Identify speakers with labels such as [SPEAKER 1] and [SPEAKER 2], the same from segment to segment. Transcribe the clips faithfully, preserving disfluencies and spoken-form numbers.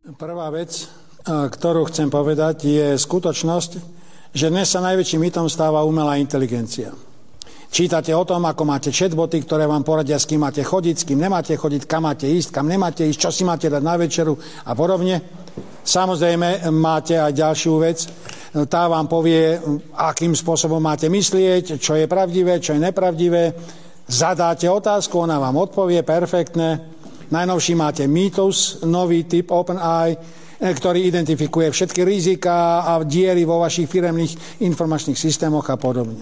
[SPEAKER 1] Prvá vec, ktorú chcem povedať, je skutočnosť, že dnes sa najväčším mýtom stáva umelá inteligencia. Čítate o tom, ako máte chatboty, ktoré vám poradia, s kým máte chodiť, s kým nemáte chodiť, kam máte ísť, kam nemáte ísť, čo si máte dať na večeru a podobne. Samozrejme, máte aj ďalšiu vec. Tá vám povie, akým spôsobom máte myslieť, čo je pravdivé, čo je nepravdivé. Zadáte otázku, ona vám odpovie perfektne. Najnovší máte Mythos, nový typ OpenAI, ktorý identifikuje všetky riziká a diery vo vašich firemných informačných systémoch a podobne.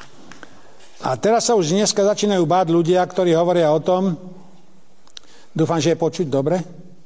[SPEAKER 1] A teraz sa už dneska začínajú báť ľudia, ktorí hovoria o tom, dúfam, že je počuť dobre,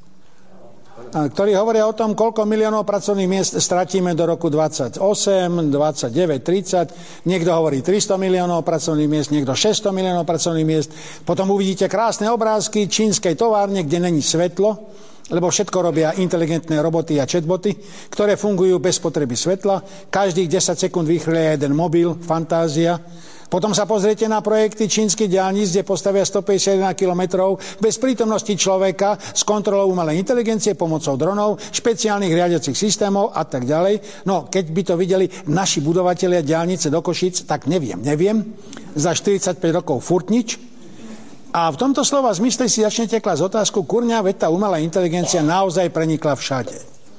[SPEAKER 1] ktorí hovoria o tom, koľko miliónov pracovných miest stratíme do roku dvadsaťosem, dvadsaťdeväť, tridsať. Niekto hovorí tristo miliónov pracovných miest, niekto šesťsto miliónov pracovných miest. Potom uvidíte krásne obrázky čínskej továrne, kde není svetlo, lebo všetko robia inteligentné roboty a chatboty, ktoré fungujú bez potreby svetla. Každých desať sekúnd vychrlia jeden mobil, fantázia. Potom sa pozriete na projekty čínskych diaľnic, kde postavia stopäťdesiatjeden kilometrov bez prítomnosti človeka s kontrolou umelej inteligencie pomocou dronov, špeciálnych riadiacich systémov a tak ďalej. No, keď by to videli naši budovatelia diaľnice do Košíc, tak neviem, neviem. Za štyridsaťpäť rokov furt nič. A v tomto slova zmysle si začnete klásť otázku, kurňa, veď tá umelá inteligencia naozaj prenikla všade.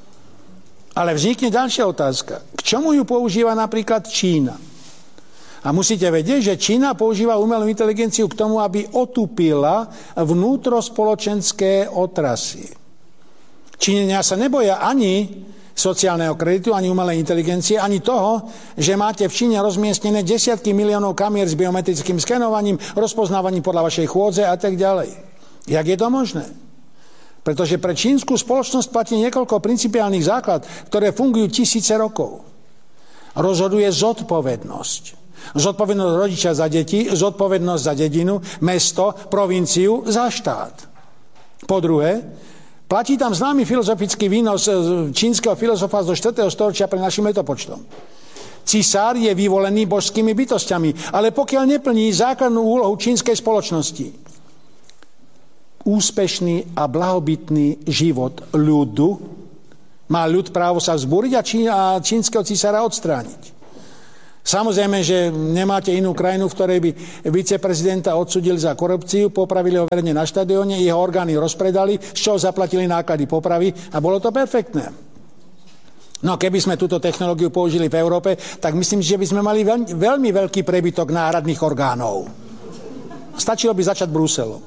[SPEAKER 1] Ale vznikne ďalšia otázka. K čomu ju používa napríklad Čína? A musíte vedieť, že Čína používa umelú inteligenciu k tomu, aby otupila vnútrospoločenské otrasy. Číňania sa neboja ani sociálneho kreditu, ani umelej inteligencie, ani toho, že máte v Číne rozmiestnené desiatky miliónov kamier s biometrickým skenovaním, rozpoznávaním podľa vašej chôdze a tak ďalej. Jak je to možné? Pretože pre čínsku spoločnosť platí niekoľko principiálnych základ, ktoré fungujú tisíce rokov. Rozhoduje zodpovednosť. Zodpovednosť rodiča za deti, zodpovednosť za dedinu, mesto, provinciu, za štát. Po druhé, platí tam známy filozofický výnos čínskeho filozofa zo štvrtého storočia pre našim letopočtom. Cisár je vyvolený božskými bytostiami, ale pokiaľ neplní základnú úlohu čínskej spoločnosti, úspešný a blahobytný život ľudu, má ľud právo sa vzbúriť a, čín, a čínskeho cisára odstrániť. Samozrejme, že nemáte inú krajinu, v ktorej by viceprezidenta odsúdili za korupciu, popravili ho verne na štadióne, jeho orgány rozpredali, z čoho zaplatili náklady popravy a bolo to perfektné. No keby sme túto technológiu použili v Európe, tak myslím, že by sme mali veľmi, veľmi veľký prebytok náhradných orgánov. Stačilo by začať Bruselom.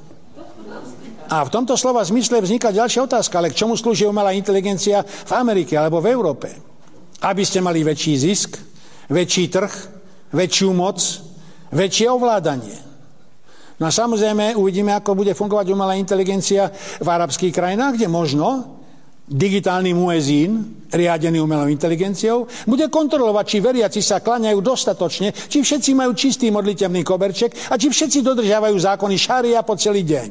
[SPEAKER 1] A v tomto slova zmysle vzniká ďalšia otázka, ale k čomu slúži umelá inteligencia v Amerike alebo v Európe? Aby ste mali väčší zisk, väčší trh, väčšiu moc, väčšie ovládanie. No a samozrejme uvidíme, ako bude fungovať umelá inteligencia v arabských krajinách, kde možno digitálny muezín, riadený umelou inteligenciou, bude kontrolovať, či veriaci sa kláňajú dostatočne, či všetci majú čistý modlitebný koberček a či všetci dodržiavajú zákony šaria po celý deň.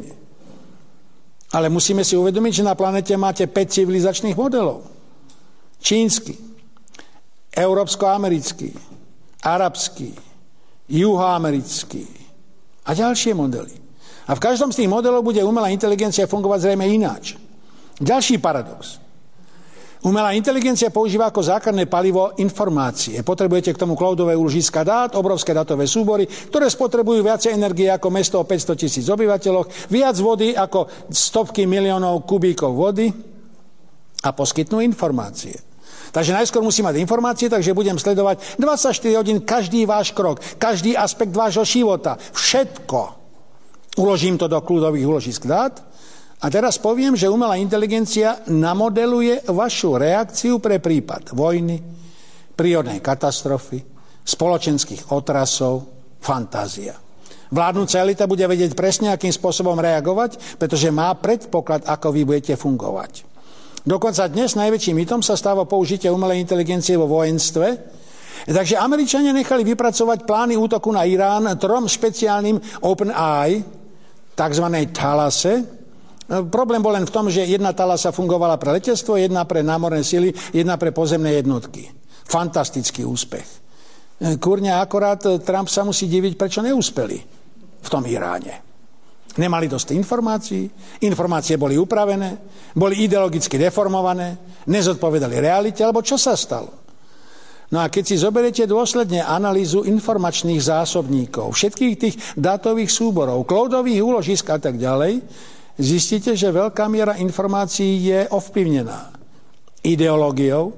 [SPEAKER 1] Ale musíme si uvedomiť, že na planete máte päť civilizačných modelov. Čínsky, európsko-americký, arabský, juhoamerický a ďalšie modely. A v každom z tých modelov bude umelá inteligencia fungovať zrejme ináč. Ďalší paradox. Umelá inteligencia používa ako základné palivo informácie. Potrebujete k tomu cloudové úložiska dát, obrovské datové súbory, ktoré spotrebujú viacej energie ako mesto o päťsto tisíc obyvateľoch, viac vody ako stovky miliónov kubíkov vody a poskytnú informácie. Takže najskôr musím mať informácie, takže budem sledovať dvadsaťštyri hodín každý váš krok, každý aspekt vášho života. Všetko. Uložím to do kľudových úložisk dát a teraz poviem, že umelá inteligencia namodeluje vašu reakciu pre prípad vojny, prírodnej katastrofy, spoločenských otrasov, fantázia. Vládnúca elita bude vedieť presne, akým spôsobom reagovať, pretože má predpoklad, ako vy budete fungovať. Dokonca dnes najväčším mýtom sa stáva použitie umelej inteligencie vo vojenstve. Takže Američania nechali vypracovať plány útoku na Irán trom špeciálnym OpenAI, takzvanej Thalase. Problém bol len v tom, že jedna Thalasa fungovala pre letectvo, jedna pre námorné sily, jedna pre pozemné jednotky. Fantastický úspech. Kurňa, akorát Trump sa musí diviť, prečo neúspeli v tom Iráne. Nemali dosť informácií, informácie boli upravené, boli ideologicky deformované, nezodpovedali realite, alebo čo sa stalo? No a keď si zoberiete dôsledne analýzu informačných zásobníkov, všetkých tých dátových súborov, cloudových úložisk a tak ďalej, zistíte, že veľká miera informácií je ovplyvnená ideológiou,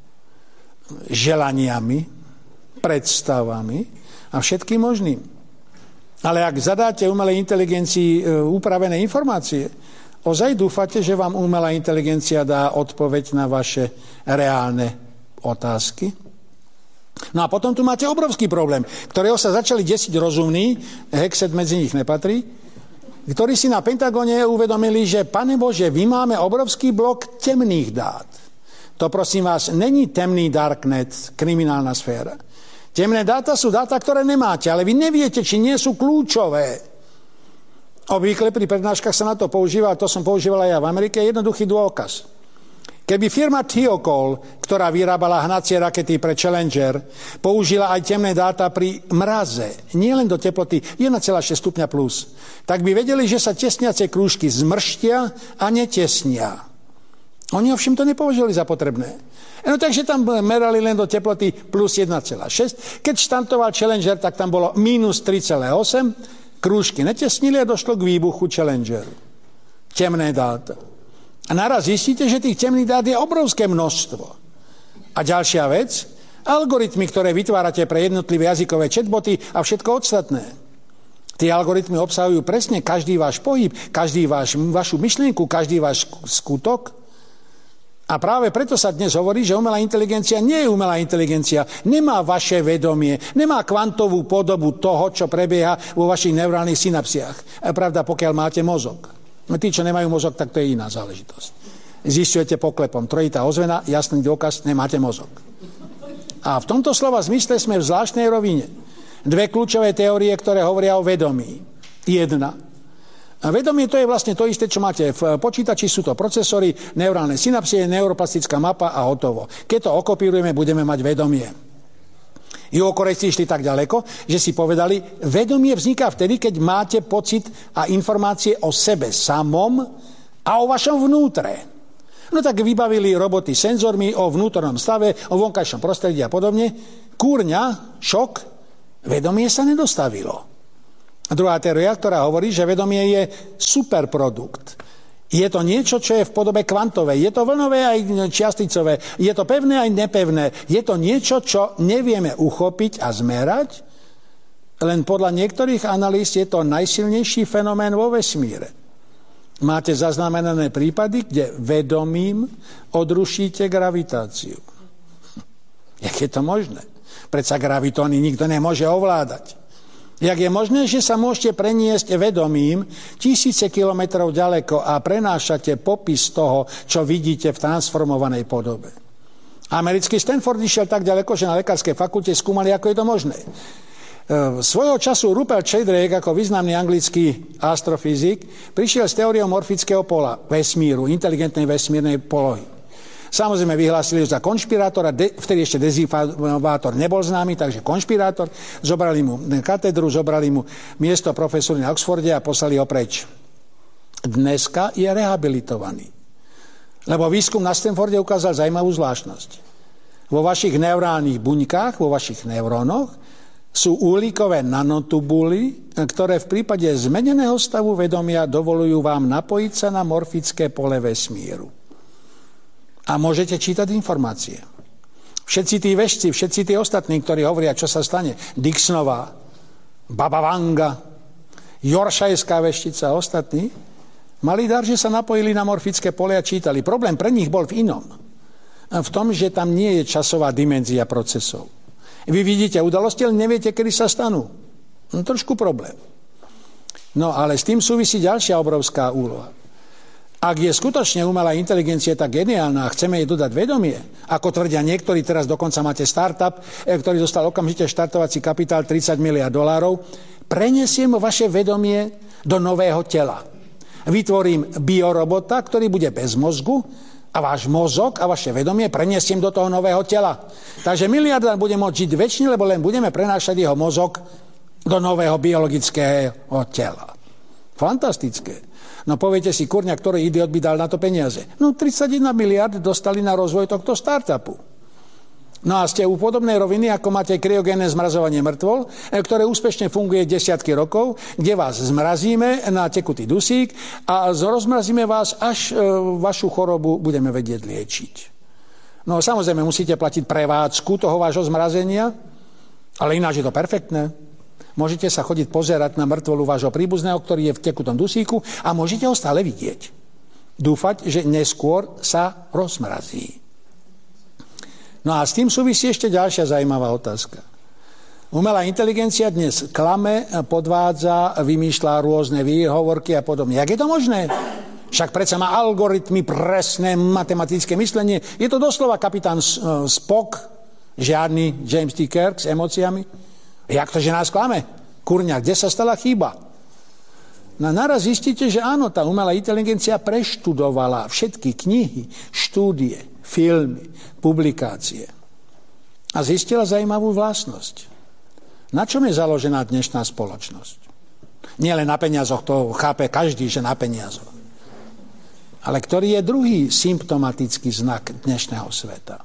[SPEAKER 1] želaniami, predstavami a všetkým možným. Ale ak zadáte umelej inteligencii upravené informácie, ozaj dúfate, že vám umelá inteligencia dá odpoveď na vaše reálne otázky? No a potom tu máte obrovský problém, ktorého sa začali desiť rozumní, Hexet medzi nich nepatrí, ktorí si na Pentagóne uvedomili, že Pane Bože, vy máme obrovský blok temných dát. To prosím vás, není temný darknet, kriminálna sféra. Temné dáta sú dáta, ktoré nemáte, ale vy neviete, či nie sú kľúčové. Obvykle pri prednáškach sa na to používa, a to som používal aj ja v Amerike, jednoduchý dôkaz. Keby firma Thiokol, ktorá vyrábala hnacie rakety pre Challenger, použila aj temné dáta pri mraze, nielen do teploty jeden celá šesť stupňa plus, tak by vedeli, že sa tesniace krúžky zmrštia a netesnia. Oni ovšem to nepovažovali za potrebné. No takže tam merali len do teploty plus jeden celá šesť. Keď štantoval Challenger, tak tam bolo mínus tri celá osem. Krúžky netesnili a došlo k výbuchu Challengeru. Temné dáta. A naraz zistíte, že tých temných dát je obrovské množstvo. A ďalšia vec, algoritmy, ktoré vytvárate pre jednotlivé jazykové chatboty a všetko ostatné. Tie algoritmy obsahujú presne každý váš pohyb, každý váš, vašu myšlienku, každý váš skutok. A práve preto sa dnes hovorí, že umelá inteligencia nie je umelá inteligencia, nemá vaše vedomie, nemá kvantovú podobu toho, čo prebieha vo vašich neurálnych synapsiách. Pravda, pokiaľ máte mozog. Tí, čo nemajú mozog, tak to je iná záležitosť. Zisťujete poklepom. Trojitá ozvena, jasný dôkaz, nemáte mozog. A v tomto slova zmysle sme v zvláštnej rovine. Dve kľúčové teórie, ktoré hovoria o vedomí. Jedna. A vedomie to je vlastne to isté, čo máte v počítači, sú to procesory, neurálne synapsie, neuroplastická mapa a hotovo. Keď to okopírujeme, budeme mať vedomie. Juhokorejci išli tak ďaleko, že si povedali, vedomie vzniká vtedy, keď máte pocit a informácie o sebe samom a o vašom vnútre. No tak vybavili roboty senzormi o vnútornom stave, o vonkajšom prostredí a podobne. Kúrňa, šok, vedomie sa nedostavilo. A druhá teória, ktorá hovorí, že vedomie je superprodukt. Je to niečo, čo je v podobe kvantovej. Je to vlnové aj čiasticové. Je to pevné aj nepevné. Je to niečo, čo nevieme uchopiť a zmerať. Len podľa niektorých analýz je to najsilnejší fenomén vo vesmíre. Máte zaznamenané prípady, kde vedomím odrušíte gravitáciu. Jak je to možné? Predsa gravitóny nikto nemôže ovládať. Jak je možné, že sa môžete preniesť vedomím tisíce kilometrov ďaleko a prenášate popis toho, čo vidíte v transformovanej podobe. Americký Stanford išiel tak ďaleko, že na lekárskej fakulte skúmali, ako je to možné. Svojho času Rupert Sheldrake, ako významný anglický astrofyzik, prišiel s teóriou morfického pola vesmíru, inteligentnej vesmírnej polohy. Samozrejme vyhlásili ho za konšpirátora, de, vtedy ešte dezinformátor nebol známy, takže konšpirátor. Zobrali mu katedru, zobrali mu miesto profesory na Oxforde a poslali ho preč. Dneska je rehabilitovaný. Lebo výskum na Stanforde ukázal zaujímavú zvláštnosť. Vo vašich neurálnych buňkách, vo vašich neurónoch sú uhlíkové nanotubuly, ktoré v prípade zmeneného stavu vedomia dovolujú vám napojiť sa na morfické pole vesmíru. A môžete čítať informácie. Všetci tí vešci, všetci tí ostatní, ktorí hovoria, čo sa stane, Dixonová, Baba Vanga, Yorkshiretská veštica a ostatní, mali dar, že sa napojili na morfické pole a čítali. Problém pre nich bol v inom. V tom, že tam nie je časová dimenzia procesov. Vy vidíte udalosti, ale neviete, kedy sa stanú. No, trošku problém. No ale s tým súvisí ďalšia obrovská úloha. Ak je skutočne umelá inteligencia tak geniálna a chceme jej dodať vedomie, ako tvrdia niektorí, teraz dokonca máte startup, ktorý dostal okamžite štartovací kapitál tridsať miliárd dolárov, prenesiem vaše vedomie do nového tela. Vytvorím biorobota, ktorý bude bez mozgu a váš mozog a vaše vedomie preniesiem do toho nového tela. Takže miliardár bude môcť žiť večne, lebo len budeme prenášať jeho mozog do nového biologického tela. Fantastické. No poviete si, kurňa, ktorý idiot by dal na to peniaze? No tridsaťjeden miliárd dostali na rozvoj tohto startupu. No a ste u podobnej roviny, ako máte kryogénne zmrazovanie mŕtvol, ktoré úspešne funguje desiatky rokov, kde vás zmrazíme na tekutý dusík a rozmrazíme vás, až e, vašu chorobu budeme vedieť liečiť. No samozrejme, musíte platiť prevádzku toho vášho zmrazenia, ale ináč je to perfektné. Môžete sa chodiť pozerať na mŕtvolu vášho príbuzného, ktorý je v tekutom dusíku a môžete ho stále vidieť. Dúfať, že neskôr sa rozmrazí. No a s tým súvisí ešte ďalšia zaujímavá otázka. Umelá inteligencia dnes klame, podvádza, vymýšľa rôzne výhovorky a podobne. Jak je to možné? Však predsa má algoritmy, presné matematické myslenie. Je to doslova kapitán Spock, žiadny James T. Kirk s emóciami. Jak to, že nás klame? Kurňa, kde sa stala chyba? No naraz zistíte, že áno, tá umelá inteligencia preštudovala všetky knihy, štúdie, filmy, publikácie. A zistila zaujímavú vlastnosť. Na čom je založená dnešná spoločnosť? Nie len na peniazoch, to chápe každý, že na peniazoch. Ale ktorý je druhý symptomatický znak dnešného sveta?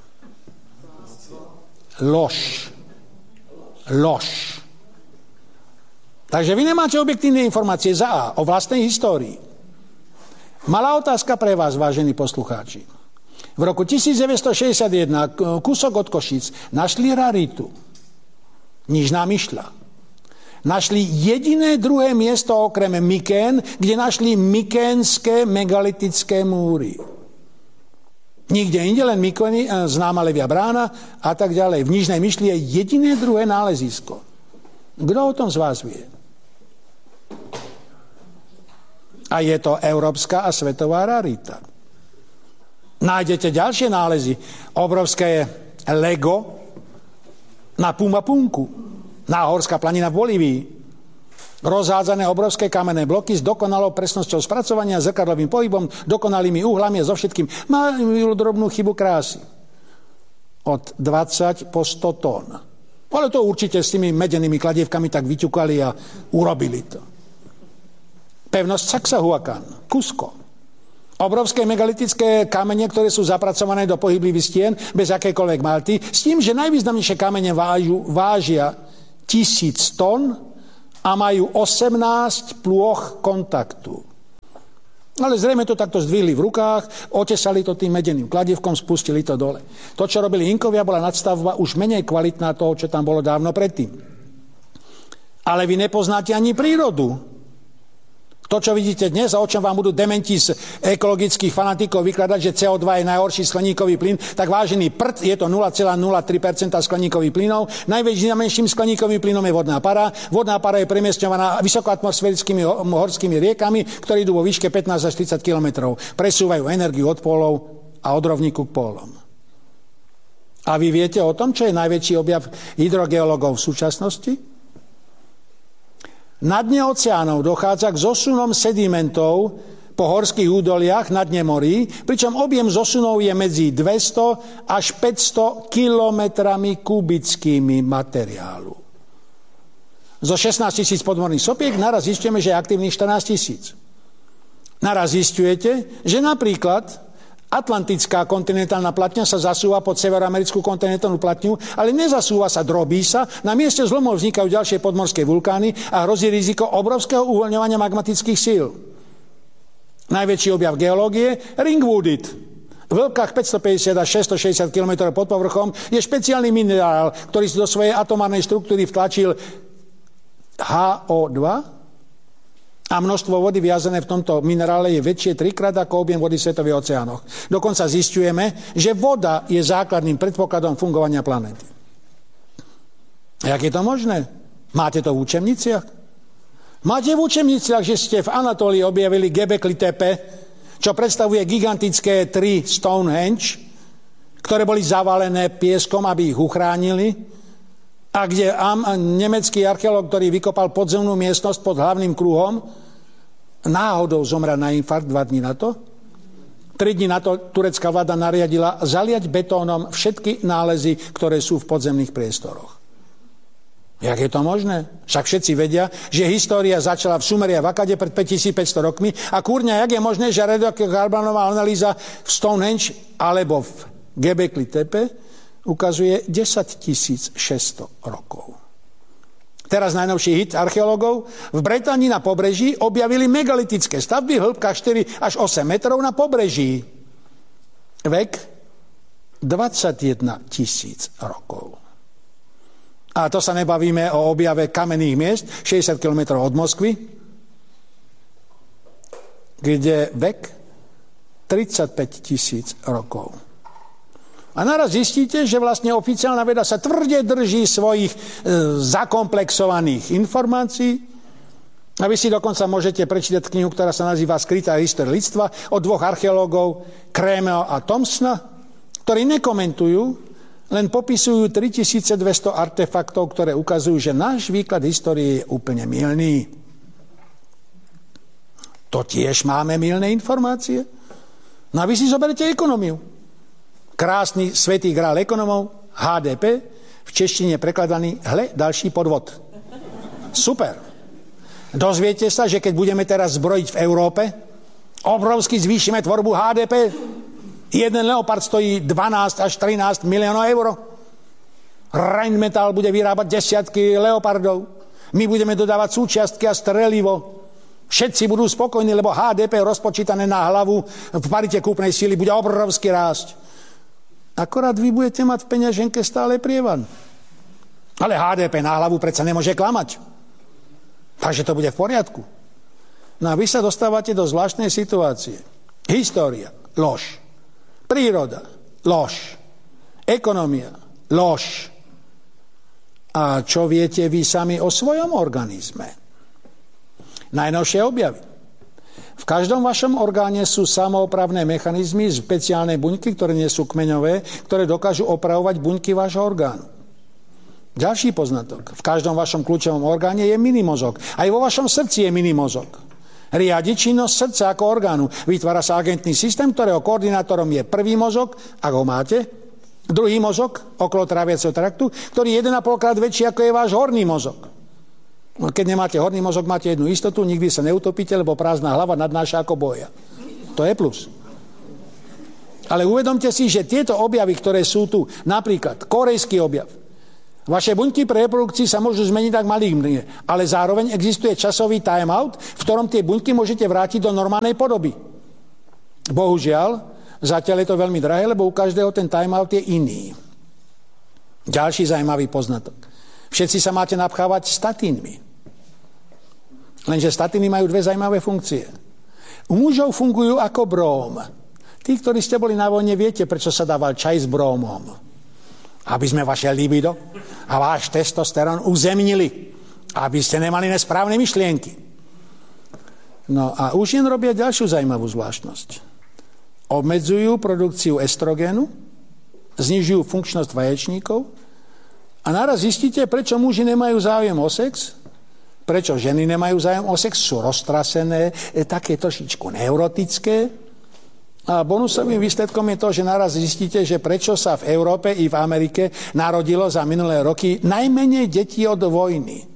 [SPEAKER 1] Lož. Lož. Takže vy nemáte objektívne informácie za A o vlastnej histórii. Malá otázka pre vás, vážení poslucháči. V roku devätnásťstošesťdesiatjeden kúsok od Košíc našli raritu. Nižná Myšľa. Našli jediné druhé miesto okrem Mykén, kde našli mykénske megalitické múry. Nikde inde, len Mykeny, známa Levia brána a tak ďalej. V Nižnej Myšli je jediné druhé nálezisko. Kto o tom z vás vie? A je to európska a svetová rarita. Nájdete ďalšie nálezy. Obrovské Lego na Pumapunku, na Horská planina v Bolívii. Rozhádzané obrovské kamenné bloky s dokonalou presnosťou spracovania, zrkadlovým pohybom, dokonalými uhlami a so všetkým. Majú drobnú chybu krásy. Od dvadsať po sto tón. Ale to určite s tými medenými kladievkami tak vyťukali a urobili to. Pevnosť Sacsayhuacan, Cusco. Obrovské megalitické kamene, ktoré sú zapracované do pohyblivých stien bez akékoľvek malty, s tým, že najvýznamnejšie kamene vážu, vážia tisíc tón a majú osemnásť plôch kontaktu. Ale zrejme to takto zdvihli v rukách, otesali to tým medeným kladivkom, spustili to dole. To, čo robili Inkovia, bola nadstavba už menej kvalitná toho, čo tam bolo dávno predtým. Ale vy nepoznáte ani prírodu. To, čo vidíte dnes a o čom vám budú dementi z ekologických fanatikov vykladať, že cé ó dva je najhorší skleníkový plyn, tak vážený prd, je to nula celá nula tri percenta skleníkových plynov. Najväčším skleníkovým plynom je vodná para. Vodná para je premiestňovaná vysokoatmosférickými horskými riekami, ktoré idú vo výške pätnásť až tridsať kilometrov. Presúvajú energiu od pólov a od rovníku k pólom. A vy viete o tom, čo je najväčší objav hydrogeológov v súčasnosti? Na dne oceánov dochádza k zosunom sedimentov po horských údoliach na dne morí, pričom objem zosunov je medzi dvesto až päťsto kilometrami kubickými materiálu. Zo šestnásť tisíc podmorných sopiek naraz zistujeme, že je aktívnych štrnásť tisíc. Naraz zistujete, že napríklad Atlantická kontinentálna platňa sa zasúva pod severoamerickú kontinentálnu platňu, ale nezasúva sa, drobí sa. Na mieste zlomov vznikajú ďalšie podmorské vulkány a hrozí riziko obrovského uvoľňovania magmatických síl. Najväčší objav geológie, Ringwoodit. V hĺbkach päťstopäťdesiat až šesťstošesťdesiat kilometrov pod povrchom je špeciálny minerál, ktorý si do svojej atomárnej štruktúry vtlačil há ó dva, a množstvo vody viazané v tomto minerále je väčšie trikrát ako objem vody v svetových oceánoch. Dokonca zisťujeme, že voda je základným predpokladom fungovania planéty. A jak je to možné? Máte to v učebniciach? Máte v učebniciach, že ste v Anatólii objavili Göbekli Tepe, čo predstavuje gigantické tri Stonehenge, ktoré boli zavalené pieskom, aby ich uchránili, a kde nemecký archeológ, ktorý vykopal podzemnú miestnosť pod hlavným kruhom, náhodou zomrel na infarkt dva dní na to. Tri dní na to turecká vláda nariadila zaliať betónom všetky nálezy, ktoré sú v podzemných priestoroch. Jak je to možné? Však všetci vedia, že história začala v Sumerii a v Akade pred päťtisícpäťsto rokmi a kurňa, jak je možné, že radioaktivná analýza v Stonehenge alebo v Göbekli Tepe ukazuje desaťtisícšesťsto rokov. Teraz najnovší hit archeológov. V Británii na pobreží objavili megalitické stavby hĺbka štyri až osem metrov na pobreží. Vek dvadsaťjeden tisíc rokov. A to sa nebavíme o objave kamenných miest šesťdesiat kilometrov od Moskvy, kde vek tridsaťpäť tisíc rokov. A naraz zistíte, že vlastne oficiálna veda sa tvrde drží svojich e, zakomplexovaných informácií. A vy si dokonca môžete prečítať knihu, ktorá sa nazýva Skrytá história ľudstva od dvoch archeológov, Krémea a Thompsona, ktorí nekomentujú, len popisujú tritisícdvesto artefaktov, ktoré ukazujú, že náš výklad histórie je úplne mylný. To tiež máme mylné informácie? No a vy si zoberete ekonómiu. Krásny svätý grál ekonomov, há dé pé, v češtine prekladaný, hle, další podvod. Super. Dozviete sa, že keď budeme teraz zbrojiť v Európe, obrovsky zvýšime tvorbu há dé pé. Jeden Leopard stojí dvanásť až trinásť miliónov eur. Rheinmetall bude vyrábať desiatky Leopardov. My budeme dodávať súčiastky a strelivo. Všetci budú spokojní, lebo há dé pé rozpočítané na hlavu v parite kúpnej síly bude obrovsky rásť. Akorát vy budete mať v peňaženke stále prievan. Ale há dé pé na hlavu predsa nemôže klamať. Takže to bude v poriadku. No a vy sa dostávate do zvláštnej situácie. História, lož. Príroda, lož. Ekonomia, lož. A čo viete vy sami o svojom organizme? Najnovšie objavy. V každom vašom orgáne sú samoopravné mechanizmy, špeciálne buňky, ktoré nie sú kmeňové, ktoré dokážu opravovať buňky vášho orgánu. Ďalší poznatok. V každom vašom kľúčovom orgáne je minimozog. Aj vo vašom srdci je minimozog. Riadi činnosť srdca ako orgánu. Vytvára sa agentný systém, ktorého koordinátorom je prvý mozog, ak ho máte, druhý mozog okolo tráviaceho traktu, ktorý je jeden a pol krát väčší ako je váš horný mozog. Keď nemáte horný mozog, máte jednu istotu, nikdy sa neutopíte, lebo prázdna hlava nadnáša ako boja. To je plus. Ale uvedomte si, že tieto objavy, ktoré sú tu, napríklad korejský objav, vaše buňky pre reprodukciu sa môžu zmeniť tak maligne, ale zároveň existuje časový time-out, v ktorom tie buňky môžete vrátiť do normálnej podoby. Bohužiaľ, zatiaľ je to veľmi drahé, lebo u každého ten time-out je iný. Ďalší zaujímavý poznatok. Všetci sa máte napchávať statínmi. Lenže statíny majú dve zaujímavé funkcie. U mužov fungujú ako bróm. Tí, ktorí ste boli na vojne, viete, prečo sa dával čaj s brómom. Aby sme vaše libido a váš testosterón uzemnili. Aby ste nemali nesprávne myšlienky. No a už jen robia ďalšiu zaujímavú zvláštnosť. Obmedzujú produkciu estrogénu, znižujú funkčnosť vaječníkov a naraz zistíte, prečo muži nemajú záujem o sex, prečo ženy nemajú záujem o sex, sú roztrasené, také trošičku neurotické. A bonusovým výsledkom je to, že naraz zistíte, že prečo sa v Európe i v Amerike narodilo za minulé roky najmenej detí od vojny.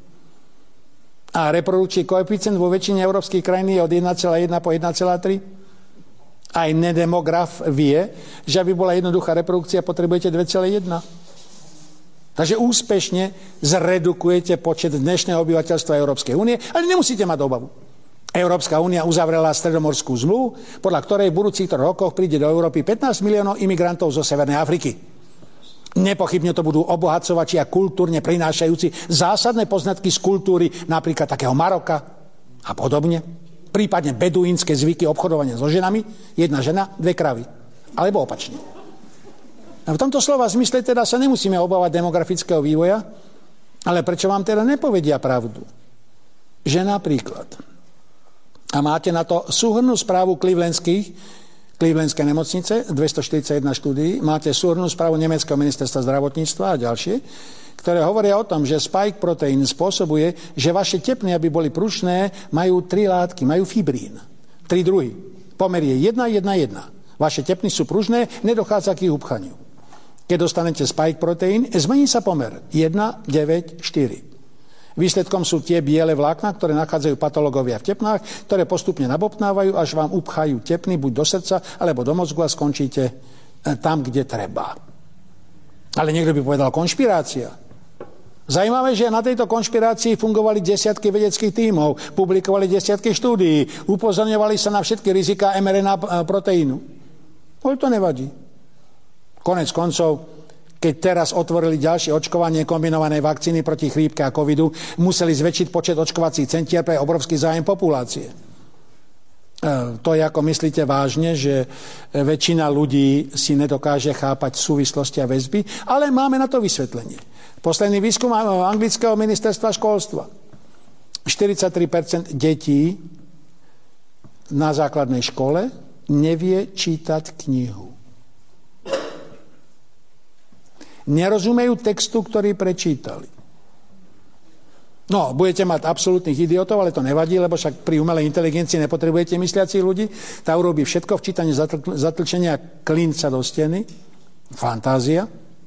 [SPEAKER 1] A reprodukčný koeficient vo väčšine európskych krajín je od jeden celá jeden po jeden celá tri. Aj nedemograf vie, že aby bola jednoduchá reprodukcia, potrebujete dva celé jeden. Takže úspešne zredukujete počet dnešného obyvateľstva Európskej únie, ale nemusíte mať obavu. Európska únia uzavrela stredomorskú zmluvu, podľa ktorej v budúcich troch rokoch príde do Európy pätnásť miliónov imigrantov zo Severnej Afriky. Nepochybne to budú obohacovači a kultúrne prinášajúci zásadné poznatky z kultúry, napríklad takého Maroka a podobne. Prípadne beduínske zvyky obchodovania so ženami, jedna žena, dve kravy. Alebo opačne. A v tomto slova zmysle teda sa nemusíme obávať demografického vývoja, ale prečo vám teda nepovedia pravdu? Že napríklad... A máte na to súhrnnú správu Clevelandských, Clevelandskej nemocnice, dvestoštyridsaťjeden štúdií, máte súhrnnú správu Nemeckého ministerstva zdravotníctva a ďalšie, ktoré hovoria o tom, že spike proteín spôsobuje, že vaše tepny, aby boli prušné, majú tri látky, majú fibrín. Tri druhy. Pomer je jedna, jedna, jedna. Vaše tepny sú pružné, nedochádza k ich upchaniu. Keď dostanete spike proteín, zmení sa pomer. jeden, deväť, štyri. Výsledkom sú tie biele vlákna, ktoré nachádzajú patológovia v tepnách, ktoré postupne nabobtnávajú, až vám upchajú tepny buď do srdca, alebo do mozgu a skončíte tam, kde treba. Ale niekto by povedal konšpirácia. Zajímavé, že na tejto konšpirácii fungovali desiatky vedeckých tímov, publikovali desiatky štúdií, upozorňovali sa na všetky riziká em er en á proteínu. Ale to nevadí. Konec koncov, keď teraz otvorili ďalšie očkovanie kombinovanej vakcíny proti chrípke a covidu, museli zväčšiť počet očkovacích centier pre obrovský zájem populácie. To je, ako myslíte vážne, že väčšina ľudí si nedokáže chápať súvislosti a väzby, ale máme na to vysvetlenie. Posledný výskum anglického ministerstva školstva. štyridsaťtri percent detí na základnej škole nevie čítať knihu. Nerozumejú textu, ktorý prečítali. No, budete mať absolútnych idiotov, ale to nevadí, lebo však pri umelej inteligencii nepotrebujete mysliacich ľudí. Tá urobí všetko, včítanie zatl- zatlčenia klinca do steny. Fantázia.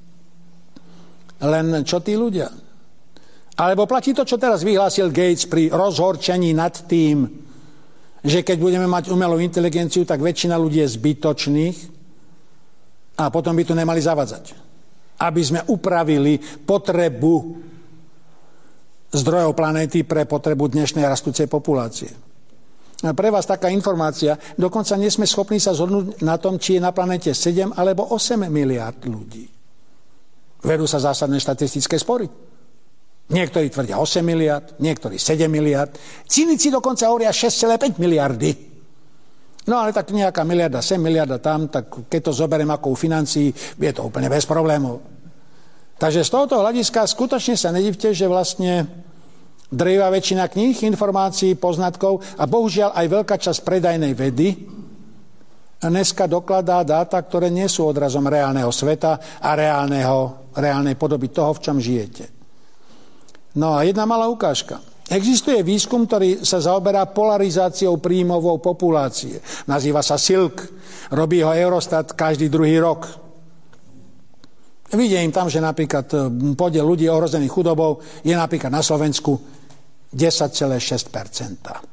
[SPEAKER 1] Len čo tí ľudia? Alebo platí to, čo teraz vyhlásil Gates pri rozhorčení nad tým, že keď budeme mať umelú inteligenciu, tak väčšina ľudí je zbytočných a potom by tu nemali zavadzať. Aby sme upravili potrebu zdrojov planéty pre potrebu dnešnej rastúcej populácie. A pre vás taká informácia, dokonca nie sme schopní sa zhodnúť na tom, či je na planéte sedem alebo osem miliárd ľudí. Vedú sa zásadné štatistické spory. Niektorí tvrdia osem miliárd, niektorí sedem miliárd, cynici dokonca hovoria šesť celé päť miliardy. No ale tak nejaká miliarda sem, miliarda tam, tak keď to zoberiem ako u financií, je to úplne bez problémov. Takže z tohoto hľadiska skutočne sa nedivte, že vlastne drvivá väčšina kníh, informácií, poznatkov a bohužiaľ aj veľká časť predajnej vedy dneska dokladá dáta, ktoré nie sú odrazom reálneho sveta a reálneho, reálnej podoby toho, v čom žijete. No a jedna malá ukážka. Existuje výskum, ktorý sa zaoberá polarizáciou príjmovou populácie. Nazýva sa silk. Robí ho Eurostat každý druhý rok. Vidím tam, že napríklad podiel ľudí ohrozených chudobou je napríklad na Slovensku desať celé šesť percenta.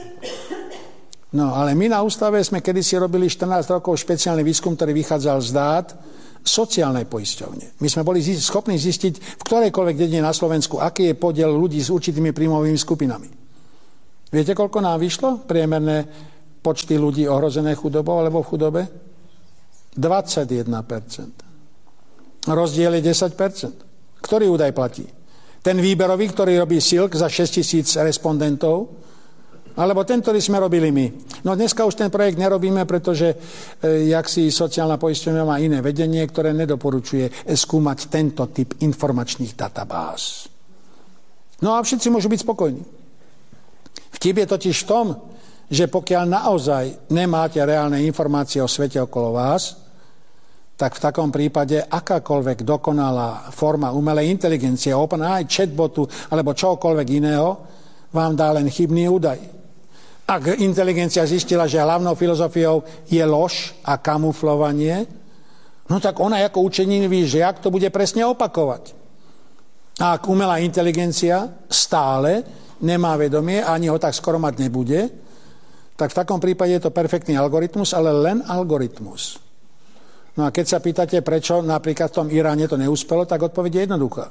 [SPEAKER 1] No ale my na ústave sme kedysi robili štrnásť rokov špeciálny výskum, ktorý vychádzal z dát sociálnej poisťovne. My sme boli schopní zistiť v ktorejkoľvek dedine na Slovensku, aký je podiel ľudí s určitými príjmovými skupinami. Viete, koľko nám vyšlo? Priemerné počty ľudí ohrozené chudobou alebo v chudobe? dvadsaťjeden percent. Rozdiel je desať percent. Ktorý údaj platí? Ten výberový, ktorý robí Silk za šesť tisíc respondentov, alebo ten, ktorý sme robili my. No dneska už ten projekt nerobíme, pretože e, jak si sociálna poisťovňa má iné vedenie, ktoré nedoporučuje skúmať tento typ informačných databáz. No a všetci môžu byť spokojní. Vtip je totiž v tom, že pokiaľ naozaj nemáte reálne informácie o svete okolo vás, tak v takom prípade akákoľvek dokonalá forma umelej inteligencie, OpenAI, chatbotu alebo čokoľvek iného, vám dá len chybný údaj. Ak inteligencia zistila, že hlavnou filozofiou je lož a kamuflovanie, no tak ona ako učeník ví, že jak to bude presne opakovať. A ak umelá inteligencia stále nemá vedomie, ani ho tak skoro mať nebude, tak v takom prípade je to perfektný algoritmus, ale len algoritmus. No a keď sa pýtate, prečo napríklad v tom Iráne to neúspelo, tak odpoveď je jednoduchá.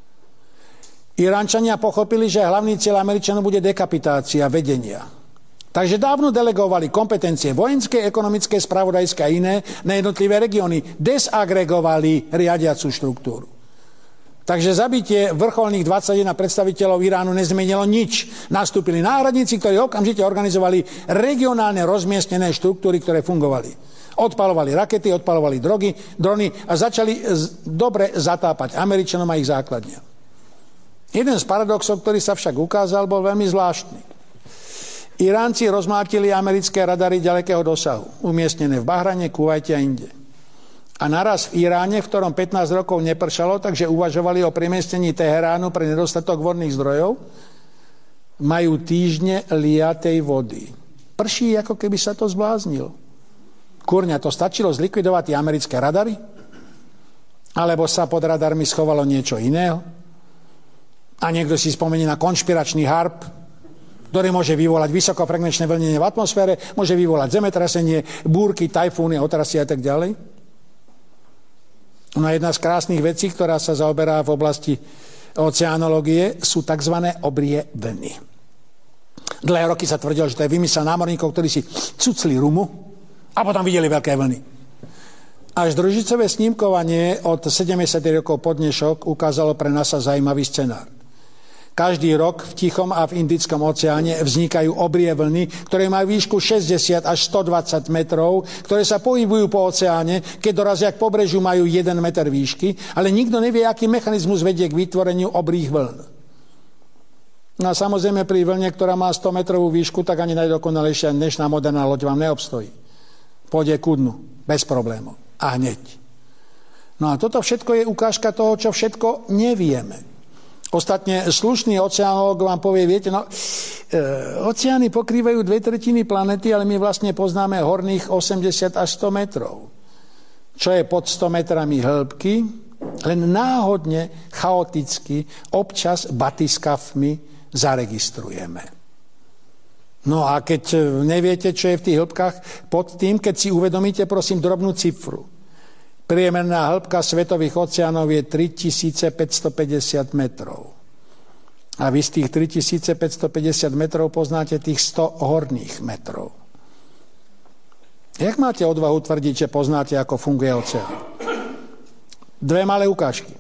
[SPEAKER 1] Iránčania pochopili, že hlavný cieľ Američanov bude dekapitácia vedenia. Takže dávno delegovali kompetencie vojenské, ekonomické, spravodajské a iné na jednotlivé regióny. Desagregovali riadiacu štruktúru. Takže zabitie vrcholných dvadsaťjeden predstaviteľov Iránu nezmenilo nič. Nastúpili náhradníci, ktorí okamžite organizovali regionálne rozmiestnené štruktúry, ktoré fungovali. Odpalovali rakety, odpalovali drogy, drony a začali dobre zatápať Američanom a ich základňa. Jeden z paradoxov, ktorý sa však ukázal, bol veľmi zvláštny. Iránci rozmlátili americké radary ďalekého dosahu, umiestnené v Bahrajne, Kuvajte a inde. A naraz v Iráne, v ktorom pätnásť rokov nepršalo, takže uvažovali o premiestnení Teheránu pre nedostatok vodných zdrojov, majú týždne liatej vody. Prší, ako keby sa to zbláznil. Kurňa, to stačilo zlikvidovať tie americké radary? Alebo sa pod radarmi schovalo niečo iného? A niekto si spomenie na konšpiračný harp, ktorý môže vyvolať vysokofrekvenčné vlnenie v atmosfére, môže vyvolať zemetrasenie, búrky, tajfúny, otrasy a tak ďalej. No a jedna z krásnych vecí, ktorá sa zaoberá v oblasti oceánológie, sú tzv. Obrie vlny. Dlhé roky sa tvrdilo, že to je vymysel námorníkov, ktorí si cucli rumu a potom videli veľké vlny. Až družicové snímkovanie od sedemdesiatych rokov po dnešok ukázalo pre NASA zaujímavý scenár. Každý rok v Tichom a v Indickom oceáne vznikajú obrie vlny, ktoré majú výšku šesťdesiat až stodvadsať metrov, ktoré sa pohybujú po oceáne, keď dorazia k pobrežiu, majú jeden meter výšky, ale nikto nevie, aký mechanizmus vedie k vytvoreniu obrých vln. No a samozrejme pri vlne, ktorá má sto metrovú výšku, tak ani najdokonalejšia dnešná moderná loď vám neobstojí. Pôjde ku dnu, bez problémov. A hneď. No a toto všetko je ukážka toho, čo všetko nevieme. Ostatne slušný oceánológ vám povie, viete, no, e, oceány pokrývajú dve tretiny planety, ale my vlastne poznáme horných osemdesiat až sto metrov. Čo je pod sto metrami hĺbky, len náhodne, chaoticky, občas batiskafmi zaregistrujeme. No a keď neviete, čo je v tých hĺbkach, pod tým, keď si uvedomíte, prosím, drobnú cifru. Priemerná hĺbka svetových oceánov je tritisícpäťstopäťdesiat metrov. A vy z tých tritisícpäťstopäťdesiat metrov poznáte tých sto horných metrov. Jak máte odvahu tvrdiť, že poznáte, ako funguje oceán? Dve malé ukážky.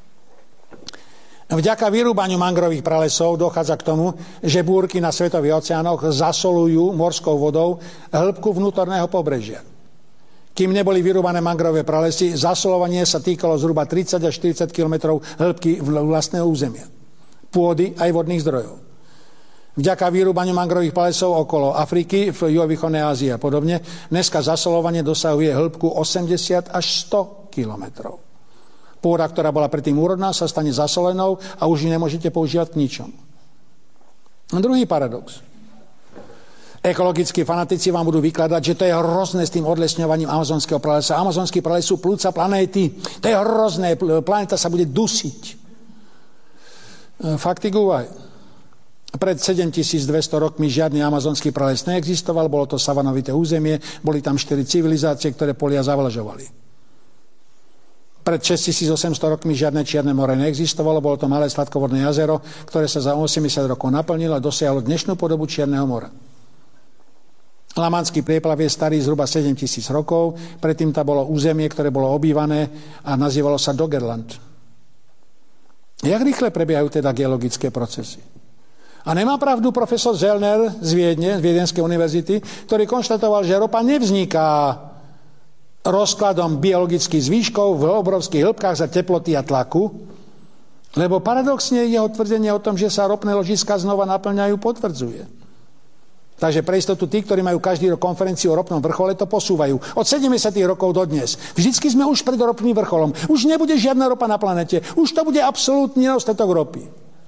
[SPEAKER 1] Vďaka vyrúbaniu mangrových pralesov dochádza k tomu, že búrky na svetových oceánoch zasolujú morskou vodou hĺbku vnútorného pobrežia. Kým neboli vyrúbané mangrové pralesy, zasolovanie sa týkalo zhruba tridsať až štyridsať kilometrov hĺbky vlastného územia, pôdy aj vodných zdrojov. Vďaka vyrúbaniu mangrových pralesov okolo Afriky, v juhovýchodnej Ázii a podobne, dneska zasolovanie dosahuje hĺbku osemdesiat až sto kilometrov. Pôda, ktorá bola predtým úrodná, sa stane zasolenou a už ju nemôžete používať k ničomu. Druhý paradox. Ekologickí fanatici vám budú vykladať, že to je hrozné s tým odlesňovaním amazonského pralesa. Amazonský prales sú plúca planéty. To je hrozné. Planéta sa bude dusiť. Fakty k úvahe. Pred sedemtisícdvesto rokmi žiadny amazonský prales neexistoval. Bolo to savanovité územie. Boli tam štyri civilizácie, ktoré polia zavlažovali. Pred šesťtisícosemsto rokmi žiadne Čierne more neexistovalo. Bolo to malé sladkovodné jazero, ktoré sa za osemdesiat rokov naplnilo a dosiahlo dnešnú podobu Čierneho mora. Lamanský prieplav je starý zhruba sedemtisíc rokov, predtým tam bolo územie, ktoré bolo obývané a nazývalo sa Doggerland. Jak rýchle prebiehajú teda geologické procesy? A nemá pravdu profesor Zellner z Viedne, z Viedenskej univerzity, ktorý konštatoval, že ropa nevzniká rozkladom biologických zvýškov v obrovských hĺbkach za teploty a tlaku, lebo paradoxne jeho tvrdenie o tom, že sa ropné ložiská znova naplňajú, potvrdzuje. Takže pre istotu tí, ktorí majú každý rok konferenciu o ropnom vrchole, to posúvajú. Od sedemdesiatych rokov do dnes. Vždycky sme už pred ropným vrcholom. Už nebude žiadna ropa na planete. Už to bude absolútny nedostatok ropy.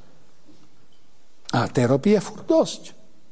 [SPEAKER 1] A tej ropy je furt dosť.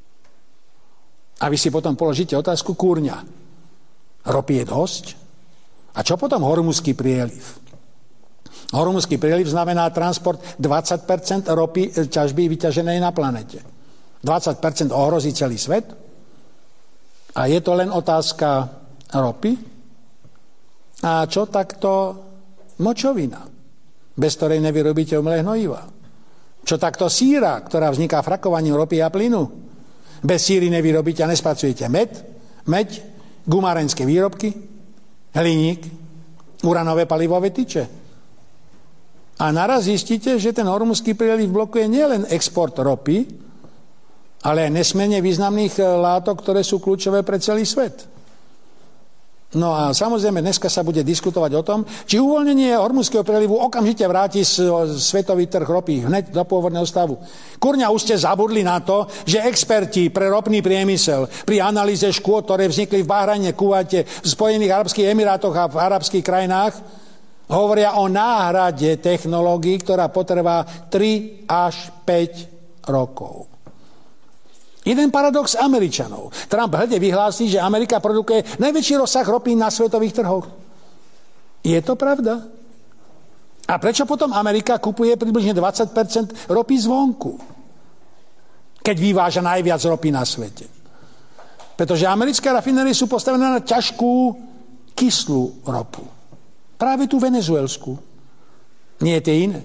[SPEAKER 1] A vy si potom položíte otázku, kúrňa. Ropy je dosť? A čo potom Hormuzský prieliv? Hormuzský prieliv znamená transport dvadsať percent ropy ťažby vyťaženej na planete. dvadsať percent ohrozí celý svet? A je to len otázka ropy? A čo takto močovina, bez ktorej nevyrobíte umelé hnojiva? Čo takto síra, ktorá vzniká frakovaním ropy a plynu? Bez síry nevyrobíte a nespracujete med, meď, gumárenské výrobky, hliník, uranové palivové tyče. A naraz zistíte, že ten Hormuzský prieliv blokuje nielen export ropy, ale aj nesmierne významných látok, ktoré sú kľúčové pre celý svet. No a samozrejme, dneska sa bude diskutovať o tom, či uvoľnenie Hormuzského prielivu okamžite vráti svetový trh ropy hneď do pôvodného stavu. Kurňa, už ste zabudli na to, že experti pre ropný priemysel pri analýze škôd, ktoré vznikli v Bahrajne, Kuvajte, v Spojených arabských emirátoch a v arabských krajinách, hovoria o náhrade technológií, ktorá potrvá tri až päť rokov. Jeden paradox Američanov. Trump hrdie vyhlásí, že Amerika produkuje najväčší rozsah ropy na svetových trhoch. Je to pravda? A prečo potom Amerika kupuje približne dvadsať percent ropy zvonku, keď vyváža najviac ropy na svete? Pretože americké rafinérie sú postavené na ťažkú kyslú ropu. Práve tú venezuelskú. Nie tie iné.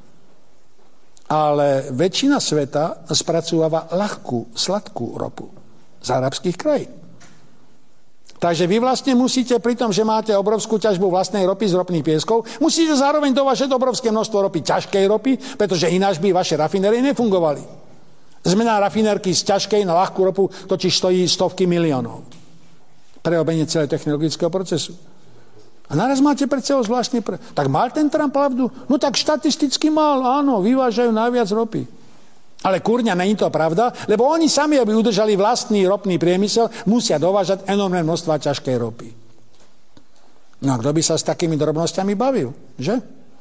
[SPEAKER 1] Ale väčšina sveta spracúva ľahkú, sladkú ropu z arabských krajín. Takže vy vlastne musíte, pri tom, že máte obrovskú ťažbu vlastnej ropy z ropných pieskov, musíte zároveň dovážať obrovské množstvo ropy, ťažkej ropy, pretože ináč by vaše rafinérie nefungovali. Zmena rafinérky z ťažkej na ľahkú ropu totiž stojí stovky miliónov. Preobenie celého technologického procesu. A naraz máte pred sebou zvláštne... Pre... Tak mal ten Trump pravdu? No tak štatisticky mal, áno, vyvážajú najviac ropy. Ale kurňa, není to pravda, lebo oni sami, aby udržali vlastný ropný priemysel, musia dovážať enormné množstva ťažkej ropy. No a kto by sa s takými drobnosťami bavil, že?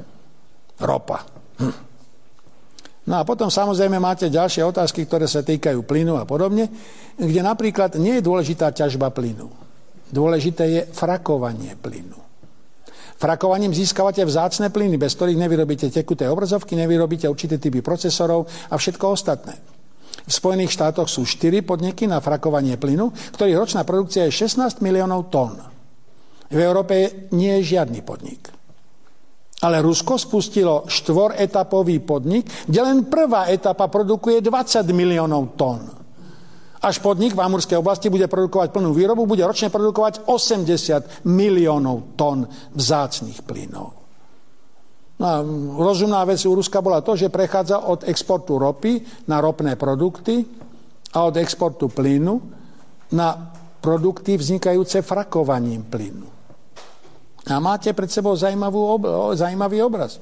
[SPEAKER 1] Ropa. Hm. No a potom samozrejme máte ďalšie otázky, ktoré sa týkajú plynu a podobne, kde napríklad nie je dôležitá ťažba plynu. Dôležité je frakovanie plynu. Frakovaním získavate vzácne plyny, bez ktorých nevyrobíte tekuté obrazovky, nevyrobíte určité typy procesorov a všetko ostatné. V Spojených štátoch sú štyri podniky na frakovanie plynu, ktorých ročná produkcia je šestnásť miliónov tón. V Európe nie je žiadny podnik. Ale Rusko spustilo štvoretapový podnik, kde len prvá etapa produkuje dvadsať miliónov tón. Až podnik v Amurskej oblasti bude produkovať plnú výrobu, bude ročne produkovať osemdesiat miliónov tón vzácnych plynov. No a rozumná vec u Ruska bola to, že prechádza od exportu ropy na ropné produkty a od exportu plynu na produkty vznikajúce frakovaním plynu. A máte pred sebou ob- zaujímavý obraz.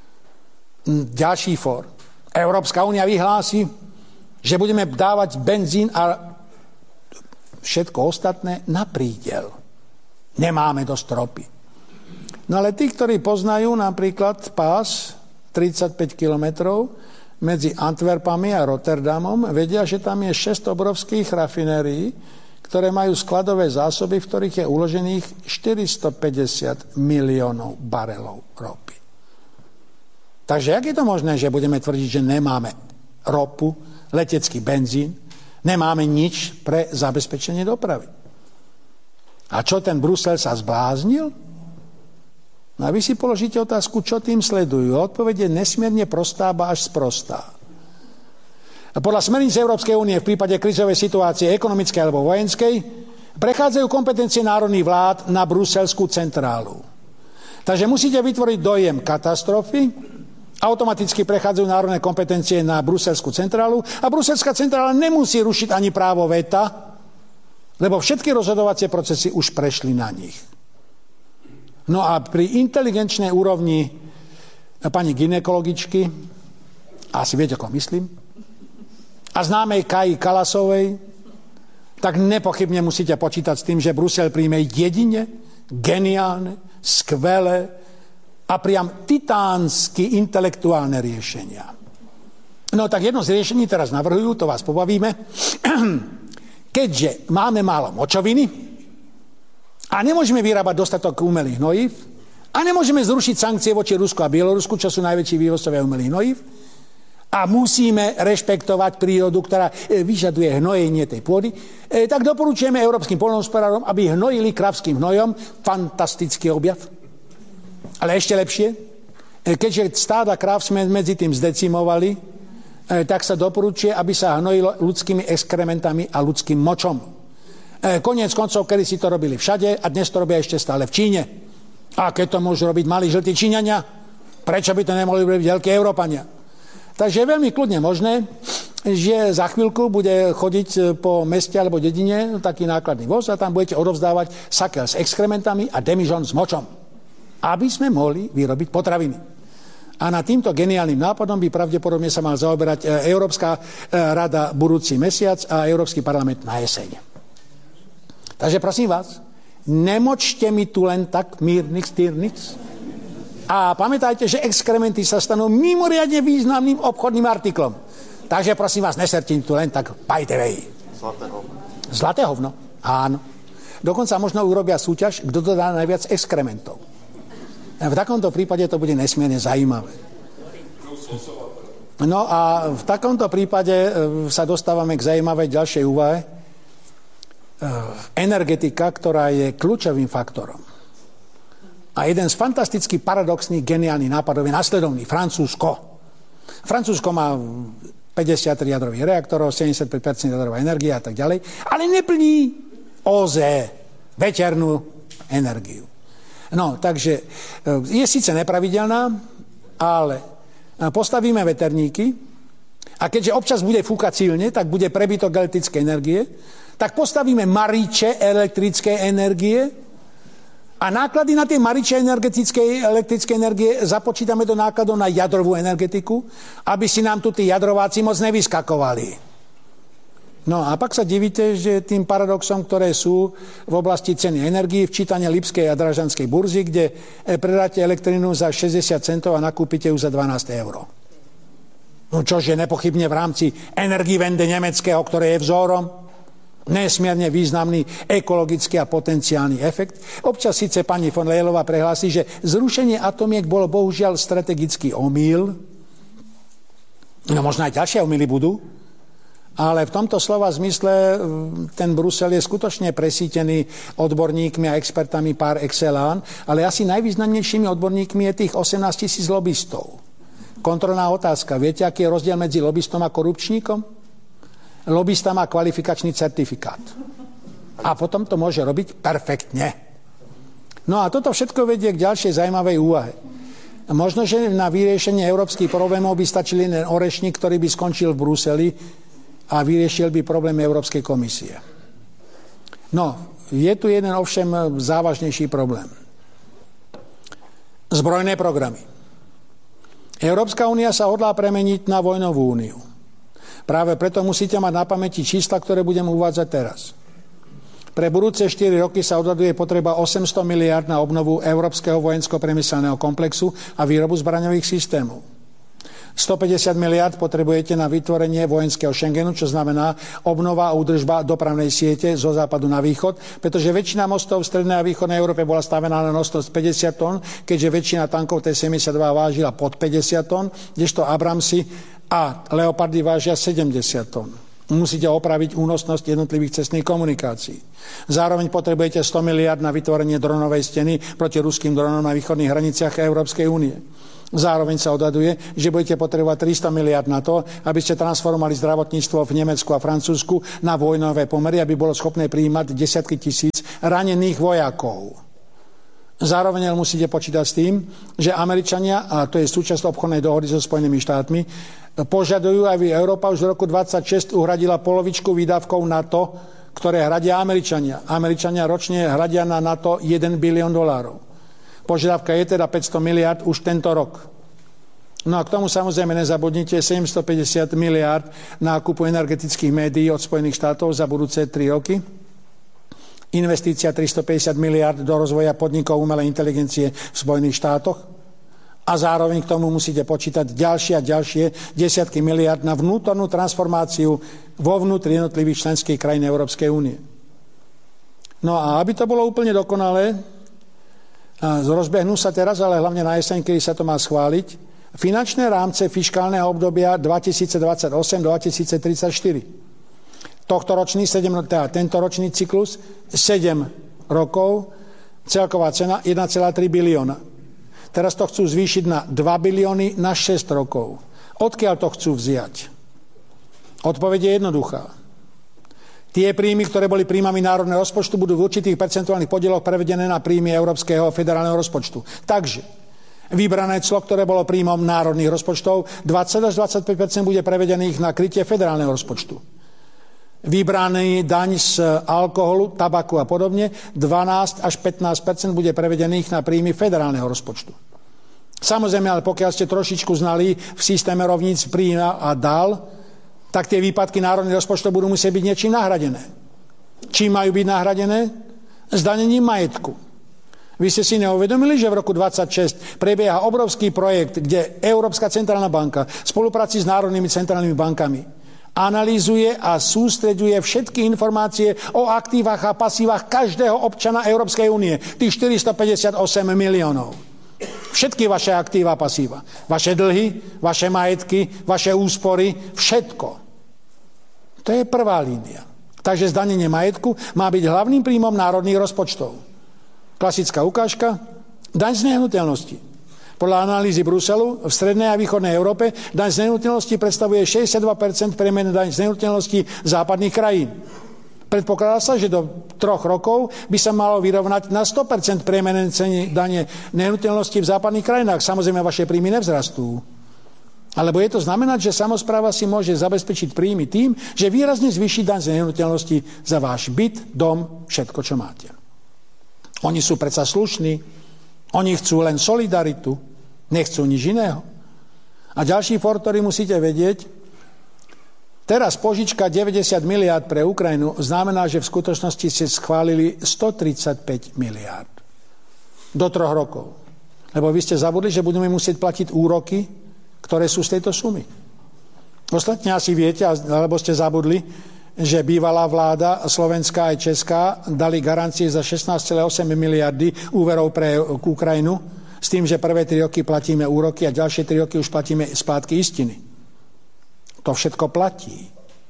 [SPEAKER 1] Ďalší fór. Európska únia vyhlási, že budeme dávať benzín a všetko ostatné na prídel. Nemáme dosť ropy. No ale tí, ktorí poznajú napríklad pás tridsaťpäť kilometrov medzi Antwerpami a Rotterdamom, vedia, že tam je šesť obrovských rafinérií, ktoré majú skladové zásoby, v ktorých je uložených štyristopäťdesiat miliónov barelov ropy. Takže jak je to možné, že budeme tvrdiť, že nemáme ropu, letecký benzín, nemáme nič pre zabezpečenie dopravy? A čo, ten Brusel sa zbláznil? No a vy si položíte otázku, čo tým sledujú. Odpoveď je nesmierne prostá, ba až sprostá. Podľa smerníc Európskej únie v prípade krízovej situácie ekonomickej alebo vojenskej prechádzajú kompetencie národných vlád na bruselskú centrálu. Takže musíte vytvoriť dojem katastrofy, automaticky prechádzajú národné kompetencie na bruselskú centrálu a bruselská centrála nemusí rušiť ani právo veta, lebo všetky rozhodovacie procesy už prešli na nich. No a pri inteligenčnej úrovni pani gynekologičky, asi viete, ako myslím, a známej Kaji Kalasovej, tak nepochybne musíte počítať s tým, že Brusel príjme jedine geniálne, skvelé a priam titánsky intelektuálne riešenia. No tak jedno z riešení teraz navrhujú, to vás pobavíme. Keďže máme málo močoviny a nemôžeme vyrábať dostatok umelých hnojív a nemôžeme zrušiť sankcie voči Rusku a Bielorusku, čo sú najväčší vývozcovia umelých hnojív, a musíme rešpektovať prírodu, ktorá vyžaduje hnojenie tej pôdy, tak doporučujeme európskym poľnohospodárom, aby hnojili kravským hnojom. Fantastický objav. Ale ešte lepšie, keďže stáda kráv sme medzi tým zdecimovali, tak sa doporučuje, aby sa hnojilo ľudskými exkrementami a ľudským močom. Koniec koncov, kedy si to robili všade a dnes to robia ešte stále v Číne. A keď to môžu robiť malí žltí Číňania, prečo by to nemohli robiť veľkí Európania? Takže je veľmi kľudne možné, že za chvíľku bude chodiť po meste alebo dedine taký nákladný voz a tam budete odovzdávať sakel s exkrementami a demižon s močom, aby sme mohli vyrobiť potraviny. A nad týmto geniálnym nápadom by pravdepodobne sa mal zaoberať Európska rada budúci mesiac a Európsky parlament na jeseň. Takže prosím vás, nemočte mi tu len tak mírnych stýrnic. A pamätajte, že exkrementy sa stanú mimoriadne významným obchodným artiklom. Takže prosím vás, neserte tu len tak pajtevej.
[SPEAKER 2] Zlaté hovno.
[SPEAKER 1] Zlaté hovno, áno. Dokonca možno urobia súťaž, kto dodá najviac exkrementov. V takomto prípade to bude nesmierne zaujímavé. No a v takomto prípade sa dostávame k zaujímavej ďalšej úvahe. Energetika, ktorá je kľúčovým faktorom. A jeden z fantasticky paradoxných, geniálnych nápadov je nasledovný. Francúzsko. Francúzsko má päťdesiattri jadrových reaktorov, sedemdesiatpäť percent jadrová energia a tak ďalej, ale neplní ó zet, veternú energiu. No, takže je síce nepravidelná, ale postavíme veterníky a keďže občas bude fúkať silne, tak bude prebytok elektrickej energie, tak postavíme mariče elektrickej energie a náklady na tie mariče energetickej, elektrickej energie započítame do nákladov na jadrovú energetiku, aby si nám tu tí jadrováci moc nevyskakovali. No a pak sa divíte, že tým paradoxom, ktoré sú v oblasti ceny energií, včítanie Lipskej a Dražanskej burzy, kde predáte elektrinu za šesťdesiat centov a nakúpite ju za dvanásť eur. No čože nepochybne v rámci Energiewende nemeckého, ktoré je vzorom, nesmierne významný ekologický a potenciálny efekt. Občas síce pani von Leylová prehlási, že zrušenie atomiek bolo bohužiaľ strategický omyl. No možno aj ďalšie omyly budú, ale v tomto slova zmysle ten Brusel je skutočne presítený odborníkmi a expertami par excellence, ale asi najvýznamnejšími odborníkmi je tých osemnásť tisíc lobistov. Kontrolná otázka. Viete, aký je rozdiel medzi lobistom a korupčníkom? Lobista má kvalifikačný certifikát. A potom to môže robiť perfektne. No a toto všetko vedie k ďalšej zaujímavej úvahe. Možno, že na vyriešenie európskych problémov by stačil len orešník, ktorý by skončil v Bruseli a vyriešil by problém Európskej komisie. No, je tu jeden ovšem závažnejší problém. Zbrojné programy. Európska únia sa hodlá premeniť na vojnovú úniu. Práve preto musíte mať na pamäti čísla, ktoré budem uvádzať teraz. Pre budúce štyri roky sa odhaduje potreba osemsto miliárd na obnovu európskeho vojensko-priemyselného komplexu a výrobu zbraňových systémov. stopäťdesiat miliárd potrebujete na vytvorenie vojenského Schengenu, čo znamená obnova a údržba dopravnej siete zo západu na východ, pretože väčšina mostov v strednej a východnej Európe bola stavená na nosnosť päťdesiat tón, keďže väčšina tankov T sedemdesiatdva vážila pod päťdesiat tón, kdežto Abramsy a Leopardy vážia sedemdesiat tón. Musíte opraviť únosnosť jednotlivých cestných komunikácií. Zároveň potrebujete sto miliárd na vytvorenie dronovej steny proti ruským dronom na východných hraniciach Európskej únie. Zároveň sa odhaduje, že budete potrebovať tristo miliárd na to, aby ste transformovali zdravotníctvo v Nemecku a Francúzsku na vojnové pomery, aby bolo schopné prijímať desiatky tisíc ranených vojakov. Zároveň musíte počítať s tým, že Američania, a to je súčasť obchodnej dohody so Spojenými štátmi, požadujú, aby Európa už v roku dvadsaťšesť uhradila polovičku výdavkov NATO, ktoré hradia Američania. Američania ročne hradia na NATO jeden bilión dolárov. Požiadavka je teda päťsto miliárd už tento rok. No a k tomu samozrejme nezabudnite sedemstopäťdesiat miliárd na nákupu energetických médií od Spojených štátov za budúce tri roky. Investícia tristopäťdesiat miliárd do rozvoja podnikov umelej inteligencie v Spojených štátoch. A zároveň k tomu musíte počítať ďalšie a ďalšie desiatky miliárd na vnútornú transformáciu vo vnútri jednotlivých členských krajín Európskej únie. No a aby to bolo úplne dokonalé, rozbehnú sa teraz, ale hlavne na jeseň, kedy sa to má schváliť, finančné rámce fiškálneho obdobia dvetisícdvadsaťosem dvetisíctridsaťštyri. Tohtoročný, sedem, teda tento ročný cyklus, sedem rokov, celková cena jeden celá tri bilióna. Teraz to chcú zvýšiť na dva bilióny na šesť rokov. Odkiaľ to chcú vziať? Odpoveď je jednoduchá. Tie príjmy, ktoré boli príjmami národného rozpočtu, budú v určitých percentuálnych podieloch prevedené na príjmy Európskeho federálneho rozpočtu. Takže vybrané clo, ktoré bolo príjmom národných rozpočtov, dvadsať až dvadsaťpäť percent bude prevedených na krytie federálneho rozpočtu. Vybraný daň z alkoholu, tabaku a podobne, dvanásť až pätnásť percent bude prevedených na príjmy federálneho rozpočtu. Samozrejme, ale pokiaľ ste trošičku znali v systéme rovníc príjma a dal, tak tie výpadky národných rozpočtov budú musieť byť niečím nahradené. Čím majú byť nahradené? Zdanením majetku. Vy ste si neuvedomili, že v roku dvadsaťšesť prebieha obrovský projekt, kde Európska centrálna banka v spolupráci s národnými centrálnymi bankami analýzuje a sústreďuje všetky informácie o aktívach a pasívach každého občana Európskej únie. Tých štyristopäťdesiatosem miliónov. Všetky vaše aktíva, pasíva. Vaše dlhy, vaše majetky, vaše úspory, všetko. To je prvá línia. Takže zdanenie majetku má byť hlavným príjmom národných rozpočtov. Klasická ukážka, daň z nehnuteľnosti. Podľa analýzy Bruselu v strednej a východnej Európe daň z nehnuteľnosti predstavuje šesťdesiatdva percent priemernej daň z nehnuteľnosti západných krajín. Predpokladá sa, že do troch rokov by sa malo vyrovnať na sto percent priemernej ceny dane nehnuteľnosti v západných krajinách. Samozrejme, vaše príjmy nevzrastú. Alebo je to znamenať, že samospráva si môže zabezpečiť príjmy tým, že výrazne zvýši daň z nehnuteľnosti za váš byt, dom, všetko, čo máte. Oni sú predsa slušní, oni chcú len solidaritu, nechcú nič iného. A ďalší for, ktorý musíte vedieť, teraz požička deväťdesiat miliárd pre Ukrajinu znamená, že v skutočnosti ste schválili stotridsaťpäť miliárd. Do troch rokov. Lebo vy ste zabudli, že budeme musieť platiť úroky, ktoré sú z tejto sumy. Ostatne asi viete, alebo ste zabudli, že bývalá vláda, slovenská aj česká, dali garancie za šestnásť celá osem miliardy úverov pre Ukrajinu, s tým, že prvé tri roky platíme úroky a ďalšie tri roky už platíme splátky istiny. To všetko platí.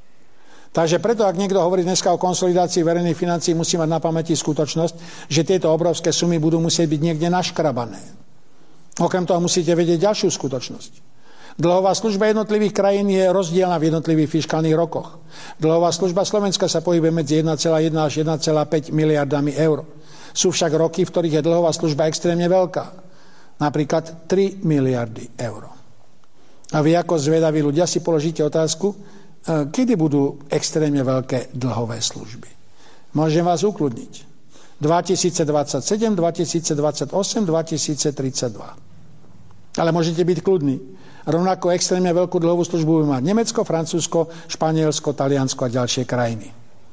[SPEAKER 1] Takže preto, ak niekto hovorí dneska o konsolidácii verejných financií, musí mať na pamäti skutočnosť, že tieto obrovské sumy budú musieť byť niekde naškrabané. Okrem toho musíte vedieť ďalšiu skutočnosť. Dlhová služba jednotlivých krajín je rozdielna v jednotlivých fiškálnych rokoch. Dlhová služba Slovenska sa pohybuje medzi jeden celá jeden až jeden celá päť miliardami eur. Sú však roky, v ktorých je dlhová služba extrémne veľká. Napríklad tri miliardy eur. A vy ako zvedaví ľudia si položíte otázku, kedy budú extrémne veľké dlhové služby. Môžem vás ukludniť. dvetisícdvadsaťsedem, dvetisícdvadsaťosem, dvetisíctridsaťdva. Ale môžete byť kľudní. Rovnako extrémne veľkú dlhovú službu by mať Nemecko, Francúzsko, Španielsko, Taliansko a ďalšie krajiny.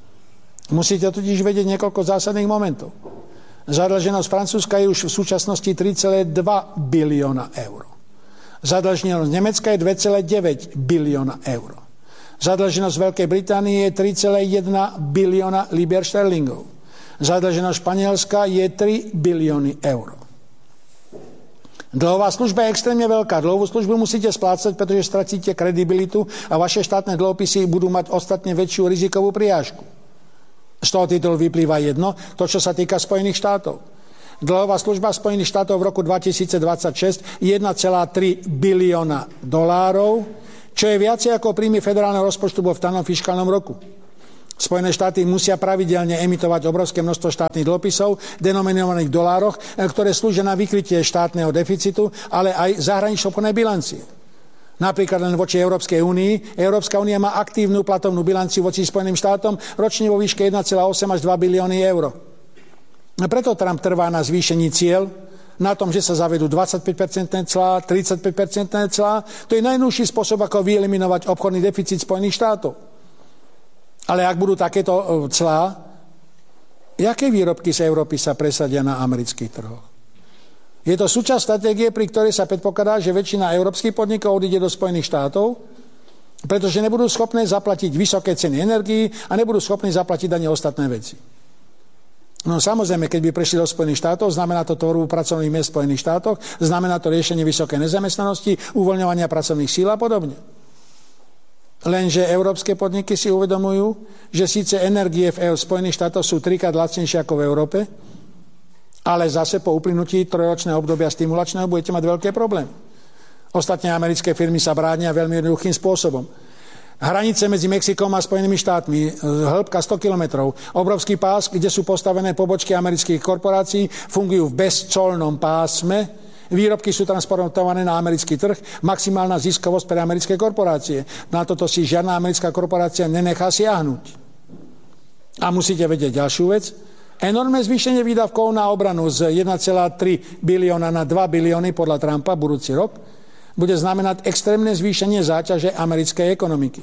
[SPEAKER 1] Musíte totiž vedieť niekoľko zásadných momentov. Zadlženosť Francúzska je už v súčasnosti tri celé dva bilióna eur. Zadlženosť Nemecka je dva celé deväť bilióna eur. Zadlženosť Veľkej Británie je tri celé jeden bilióna libier šterlingov. Zadlženosť Španielska je tri bilióny eur. Dlhová služba je extrémne veľká. Dlhovú službu musíte splácať, pretože stratíte kredibilitu a vaše štátne dlhopisy budú mať ostatne väčšiu rizikovú prirážku. Z toho titulu vyplýva jedno, to, čo sa týka Spojených štátov. Dlhová služba Spojených štátov v roku dvetisícdvadsaťšesť je jeden celá tri bilióna dolárov, čo je viacej ako príjmy federálneho rozpočtu vo v danom fiškálnom roku. Spojené štáty musia pravidelne emitovať obrovské množstvo štátnych dlhopisov denominovaných v dolároch, ktoré slúžia na vykrytie štátneho deficitu, ale aj zahranično-obchodnej bilancie. Napríklad len voči Európskej únii. Európska únia má aktívnu platovnú bilanciu voči Spojeným štátom ročne vo výške jeden celá osem až dva bilióny eur. Preto Trump trvá na zvýšení cieľ, na tom, že sa zavedú dvadsaťpäť percent clá, tridsaťpäť percent clá. To je najnovší spôsob, ako vyeliminovať obchodný deficit Spojených štátov. Ale ak budú takéto clá, jaké výrobky z Európy sa presadia na amerických trhoch? Je to súčasť stratégie, pri ktorej sa predpokladá, že väčšina európskych podnikov odíde do Spojených štátov, pretože nebudú schopné zaplatiť vysoké ceny energií a nebudú schopní zaplatiť ani ostatné veci. No samozrejme, keď by prešli do Spojených štátov, znamená to tvorbu pracovných miest v Spojených štátoch, znamená to riešenie vysokej nezamestnanosti, uvoľňovania pracovných síl a podobne. Lenže európske podniky si uvedomujú, že síce energie v Spojených štátoch sú trikrát lacnejšie ako v Európe, ale zase po uplynutí trojročného obdobia stimulačného budete mať veľké problémy. Ostatné americké firmy sa bránia veľmi jednoduchým spôsobom. Hranice medzi Mexikom a Spojenými štátmi, hĺbka sto kilometrov, obrovský pás, kde sú postavené pobočky amerických korporácií, fungujú v bezcolnom pásme, výrobky sú transportované na americký trh, maximálna ziskovosť pre americké korporácie. Na toto si žiadna americká korporácia nenechá siahnuť. A musíte vedieť ďalšiu vec. Enormné zvýšenie výdavkov na obranu z jeden celá tri bilióna na dva bilióny podľa Trumpa budúci rok bude znamenať extrémne zvýšenie záťaže americkej ekonomiky.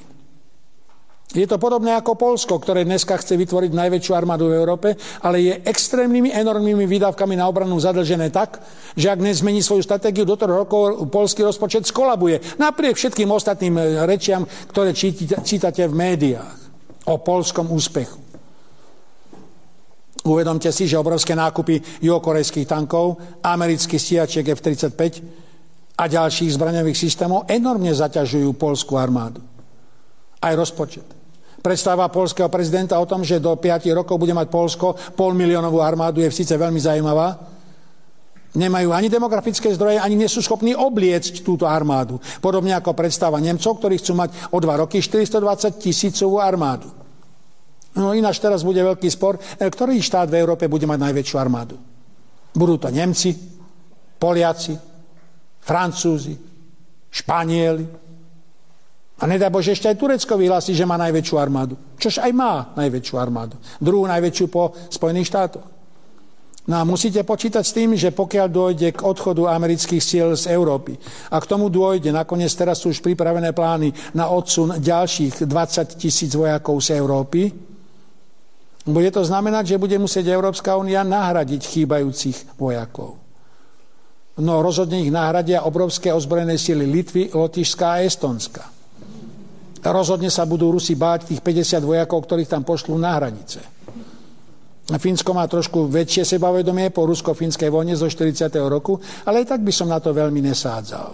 [SPEAKER 1] Je to podobné ako Poľsko, ktoré dneska chce vytvoriť najväčšiu armádu v Európe, ale je extrémnymi, enormnými výdavkami na obranu zadlžené tak, že ak nezmení svoju stratégiu, do troch rokov poľský rozpočet skolabuje. Napriek všetkým ostatným rečiam, ktoré čítate v médiách o poľskom úspechu. Uvedomte si, že obrovské nákupy juhokorejských tankov, amerických stíhačiek ef tridsaťpäť a ďalších zbraňových systémov enormne zaťažujú poľskú armádu. Aj rozpočet. Predstava poľského prezidenta o tom, že do piatich rokov bude mať Poľsko polmiliónovú armádu, je síce veľmi zaujímavá. Nemajú ani demografické zdroje, ani nie sú schopní obliecť túto armádu. Podobne ako predstava Nemcov, ktorí chcú mať o dva roky štyristodvadsať tisícovú armádu. No ináč teraz bude veľký spor, ktorý štát v Európe bude mať najväčšiu armádu. Budú to Nemci, Poliaci, Francúzi, Španieli. A nedá Bože, ešte aj Turecko vyhlási, že má najväčšiu armádu. Čož aj má najväčšiu armádu. Druhú najväčšiu po Spojených štátoch. No a musíte počítať s tým, že pokiaľ dôjde k odchodu amerických síl z Európy a k tomu dôjde, nakoniec teraz sú už pripravené plány na odsun ďalších dvadsať tisíc vojakov z Európy, bude to znamenať, že bude musieť Európska únia nahradiť chýbajúcich vojakov. No rozhodne ich nahradia obrovské ozbrojené síly Litvy, Lotyšska a Estonska. Rozhodne sa budú Rusi báť tých päťdesiat vojakov, ktorých tam pošlú na hranice. Fínsko má trošku väčšie sebavedomie po rusko-fínskej vojne zo štyridsiateho roku, ale aj tak by som na to veľmi nesádzal.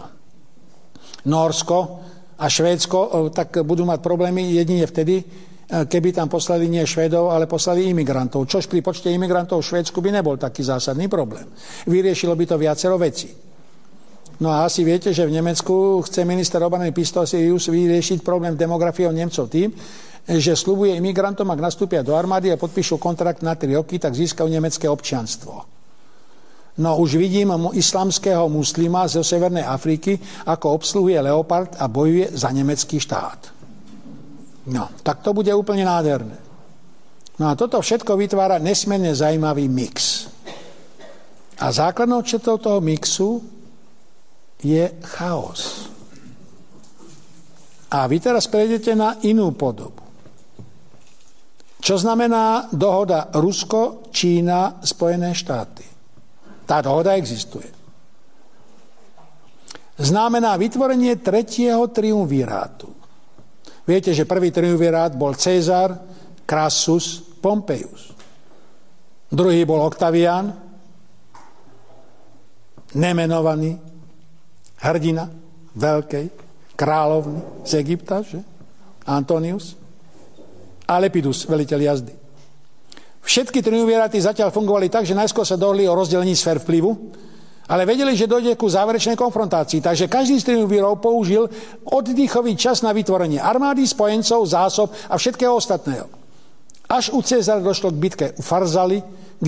[SPEAKER 1] Nórsko a Švédsko tak budú mať problémy jedine vtedy, keby tam poslali nie Švédov, ale poslali imigrantov. Čož pri počte imigrantov v Švédsku by nebol taký zásadný problém. Vyriešilo by to viacero vecí. No a asi viete, že v Nemecku chce minister obrany Pistorius vyriešiť problém demografiou Nemcov tým, že sľubuje imigrantom, ak nastúpia do armády a podpíšu kontrakt na tri roky, tak získajú nemecké občianstvo. No už vidím islamského muslima zo Severnej Afriky, ako obsluhuje Leopard a bojuje za nemecký štát. No, tak to bude úplne nádherné. No a toto všetko vytvára nesmierne zaujímavý mix. A základnou črtou toho mixu je chaos. A vy teraz prejdete na inú podobu. Čo znamená dohoda Rusko, Čína, Spojené štáty? Tá dohoda existuje. Znamená vytvorenie tretieho triumvirátu. Viete, že prvý triumvirát bol Cezar, Crassus, Pompeius. Druhý bol Octavian, nemenovaný hrdina veľkej kráľovny z Egypta, že? Antonius a Lepidus, veliteľ jazdy. Všetky triumviráty zatiaľ fungovali tak, že najskôr sa dohodli o rozdelení sfér vplyvu, ale vedeli, že dojde ku záverečnej konfrontácii. Takže každý z triumvirov použil oddychový čas na vytvorenie armády, spojencov, zásob a všetkého ostatného. Až u Cezara došlo k bitke u Farzali,